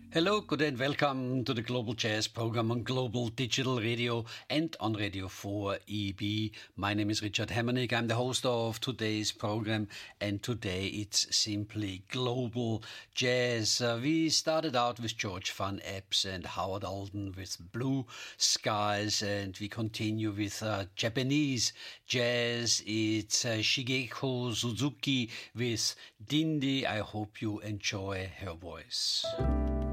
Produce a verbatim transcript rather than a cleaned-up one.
Hello, good day and welcome to the Global Jazz program on Global Digital Radio and on Radio four E B. My name is Richard Hammernick. I'm the host of today's program, and today it's simply Global Jazz. Uh, we started out with George Van Eps and Howard Alden with Blue Skies, and we continue with uh, Japanese jazz. It's uh, Shigeko Suzuki with Dindi. I hope you enjoy her voice.